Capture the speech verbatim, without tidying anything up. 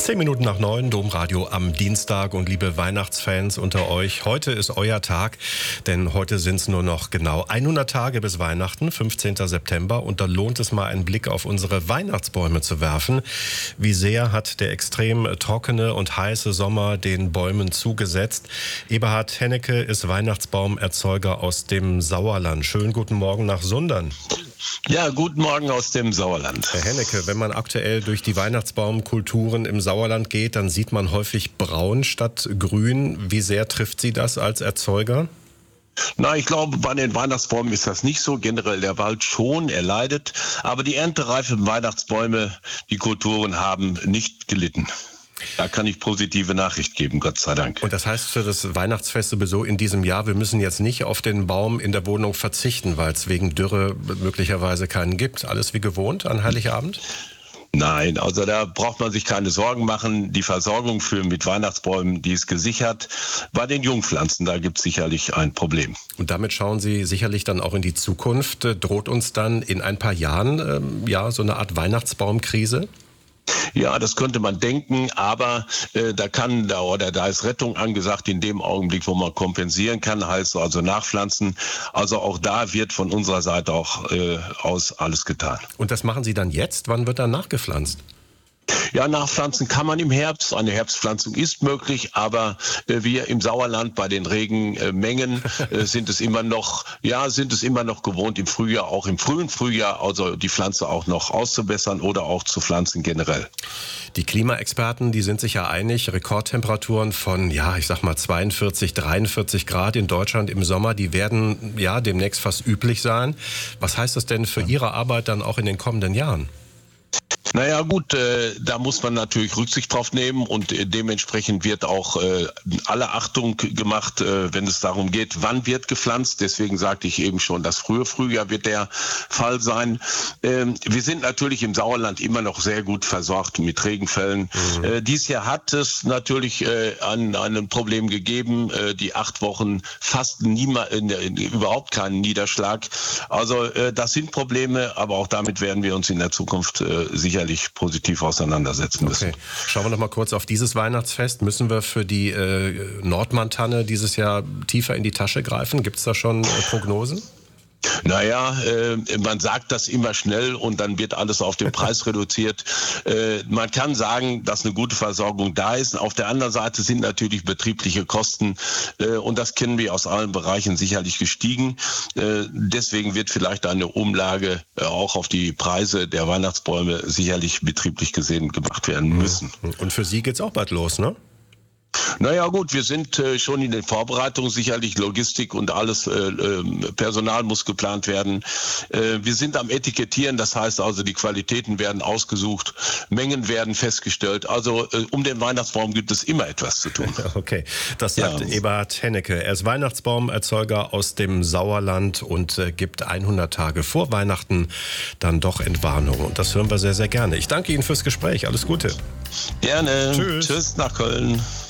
Zehn Minuten nach neun, Domradio am Dienstag. Und liebe Weihnachtsfans unter euch, heute ist euer Tag, denn heute sind es nur noch genau hundert Tage bis Weihnachten, fünfzehnten September. Und da lohnt es mal einen Blick auf unsere Weihnachtsbäume zu werfen. Wie sehr hat der extrem trockene und heiße Sommer den Bäumen zugesetzt? Eberhard Hennecke ist Weihnachtsbaumerzeuger aus dem Sauerland. Schönen guten Morgen nach Sundern. Ja, guten Morgen aus dem Sauerland. Herr Hennecke, wenn man aktuell durch die Weihnachtsbaumkulturen im Sauerland geht, dann sieht man häufig braun statt grün. Wie sehr trifft Sie das als Erzeuger? Na, ich glaube, bei den Weihnachtsbäumen ist das nicht so. Generell der Wald schon, er leidet. Aber die erntereifen Weihnachtsbäume, die Kulturen haben nicht gelitten. Da kann ich positive Nachricht geben, Gott sei Dank. Und das heißt für das Weihnachtsfest sowieso in diesem Jahr, wir müssen jetzt nicht auf den Baum in der Wohnung verzichten, weil es wegen Dürre möglicherweise keinen gibt. Alles wie gewohnt an Heiligabend? Nein, also da braucht man sich keine Sorgen machen. Die Versorgung für mit Weihnachtsbäumen, die ist gesichert. Bei den Jungpflanzen, da gibt es sicherlich ein Problem. Und damit schauen Sie sicherlich dann auch in die Zukunft. Droht uns dann in ein paar Jahren ähm, ja so eine Art Weihnachtsbaumkrise? Ja, das könnte man denken, aber äh, da kann da oder da ist Rettung angesagt in dem Augenblick, wo man kompensieren kann, heißt also nachpflanzen. Also auch da wird von unserer Seite auch äh, aus alles getan. Und das machen Sie dann jetzt? Wann wird dann nachgepflanzt? Ja, nachpflanzen kann man im Herbst. Eine Herbstpflanzung ist möglich, aber äh, wir im Sauerland bei den Regenmengen äh, sind es immer noch, ja, sind es immer noch gewohnt, im Frühjahr, auch im frühen Frühjahr, also die Pflanze auch noch auszubessern oder auch zu pflanzen generell. Die Klimaexperten, die sind sich ja einig, Rekordtemperaturen von, ja, ich sag mal zweiundvierzig, dreiundvierzig Grad in Deutschland im Sommer, die werden ja demnächst fast üblich sein. Was heißt das denn für Ihre Arbeit dann auch in den kommenden Jahren? Naja gut, äh, da muss man natürlich Rücksicht drauf nehmen und äh, dementsprechend wird auch äh, alle Achtung gemacht, äh, wenn es darum geht, wann wird gepflanzt. Deswegen sagte ich eben schon, das frühe Frühjahr wird der Fall sein. Ähm, wir sind natürlich im Sauerland immer noch sehr gut versorgt mit Regenfällen. Mhm. Äh, dieses Jahr hat es natürlich äh, an, an ein Problem gegeben, äh, die acht Wochen fast niemals, äh, überhaupt keinen Niederschlag. Also äh, das sind Probleme, aber auch damit werden wir uns in der Zukunft äh, sicherlich positiv auseinandersetzen müssen. Okay. Schauen wir noch mal kurz auf dieses Weihnachtsfest. Müssen wir für die äh, Nordmann-Tanne dieses Jahr tiefer in die Tasche greifen? Gibt es da schon äh, Prognosen? Naja, äh, man sagt das immer schnell und dann wird alles auf den Preis reduziert. Äh, man kann sagen, dass eine gute Versorgung da ist. Auf der anderen Seite sind natürlich betriebliche Kosten äh, und das kennen wir aus allen Bereichen sicherlich gestiegen. Äh, deswegen wird vielleicht eine Umlage äh, auch auf die Preise der Weihnachtsbäume sicherlich betrieblich gesehen gemacht werden müssen. Und für Sie geht's auch bald los, ne? Naja gut, wir sind äh, schon in den Vorbereitungen, sicherlich Logistik und alles, äh, äh, Personal muss geplant werden. Äh, wir sind am Etikettieren, das heißt also, die Qualitäten werden ausgesucht, Mengen werden festgestellt. Also äh, um den Weihnachtsbaum gibt es immer etwas zu tun. Okay, das sagt ja Eberhard Hennecke. Er ist Weihnachtsbaumerzeuger aus dem Sauerland und äh, gibt hundert Tage vor Weihnachten dann doch Entwarnung. Und das hören wir sehr, sehr gerne. Ich danke Ihnen fürs Gespräch. Alles Gute. Gerne. Tschüss. Tschüss nach Köln.